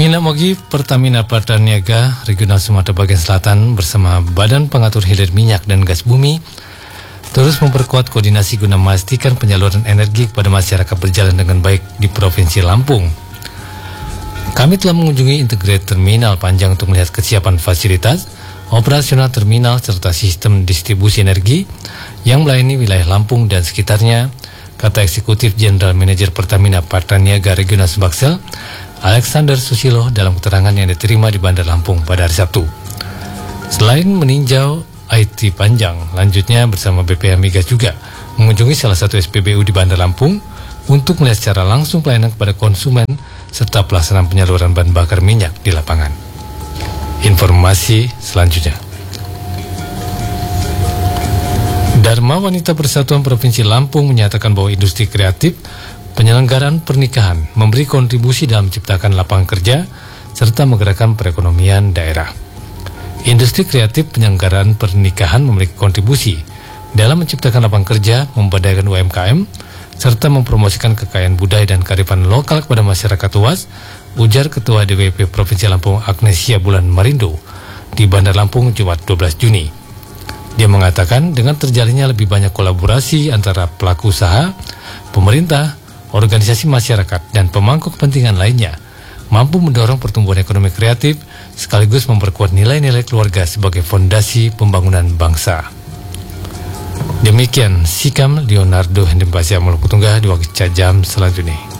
Mina Mogi Pertamina Patraniaga Regional Sumatera Bagian Selatan bersama Badan Pengatur Hilir Minyak dan Gas Bumi terus memperkuat koordinasi guna memastikan penyaluran energi kepada masyarakat berjalan dengan baik di Provinsi Lampung. Kami telah mengunjungi Integrated Terminal Panjang untuk melihat kesiapan fasilitas, operasional terminal serta sistem distribusi energi yang melayani wilayah Lampung dan sekitarnya, kata Eksekutif Jenderal Manajer Pertamina Patraniaga Regional Sumbaksel, Alexander Susilo dalam keterangan yang diterima di Bandar Lampung pada hari Sabtu. Selain meninjau IT Panjang, lanjutnya bersama BPH Migas juga mengunjungi salah satu SPBU di Bandar Lampung untuk melihat secara langsung pelayanan kepada konsumen serta pelaksanaan penyaluran bahan bakar minyak di lapangan. Informasi selanjutnya. Dharma Wanita Persatuan Provinsi Lampung menyatakan bahwa industri kreatif penyelenggaraan pernikahan memberi kontribusi dalam menciptakan lapangan kerja serta menggerakkan perekonomian daerah. Industri kreatif penyelenggaraan pernikahan memiliki kontribusi dalam menciptakan lapangan kerja, memberdayakan UMKM, serta mempromosikan kekayaan budaya dan kearifan lokal kepada masyarakat luas, ujar Ketua DWP Provinsi Lampung Agnesia Bulan Marindo di Bandar Lampung Jumat 12 Juni. Dia mengatakan dengan terjalinnya lebih banyak kolaborasi antara pelaku usaha, pemerintah, organisasi masyarakat, dan pemangku kepentingan lainnya mampu mendorong pertumbuhan ekonomi kreatif sekaligus memperkuat nilai-nilai keluarga sebagai fondasi pembangunan bangsa. Demikian Sikam Leonardo Hendempasya Maluku Tunggal di waktu jam selanjutnya.